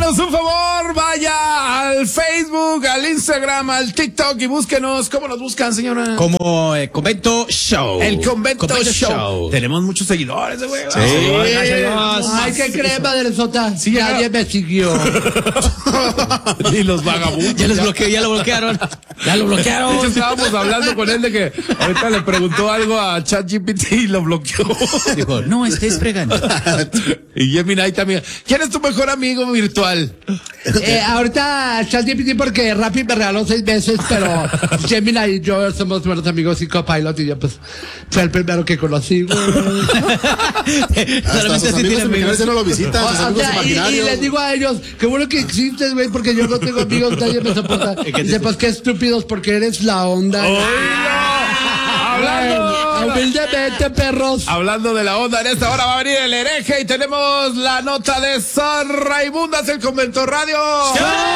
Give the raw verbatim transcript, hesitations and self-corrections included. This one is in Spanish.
Háganos un favor, vaya al Facebook, al Instagram, al TikTok y búsquenos. ¿Cómo nos buscan, señora? Como eh, Convento Show. El Convento, Convento Show. Show. Tenemos muchos seguidores, güey. Sí. Ay, qué crema de sota. Sí, nadie me siguió. Y los vagabundos. Ya los bloqueó, ya lo bloquearon. Ya lo bloquearon. De hecho, estábamos hablando con él de que ahorita le preguntó algo a ChatGPT y lo bloqueó. Dijo, no estés fregando. Y Gemini también. ¿Quién es tu mejor amigo virtual? Eh, ahorita ChatGPT porque Rappi me regaló seis meses, pero Gemini y yo somos buenos amigos y Copilot y yo pues fue el primero que conocí. Hasta sus amigos imaginarios no lo visitan, sus amigos sea, y, y les digo a ellos, qué bueno que existes, güey, porque yo no tengo amigos, nadie me soporta. Y dice, pues qué estúpidos, porque eres la onda. Hablando, humildemente, perros. Hablando de la onda, en esta hora va a venir el hereje y tenemos la nota de San Raimundas, el Convento Radio. ¡Sí!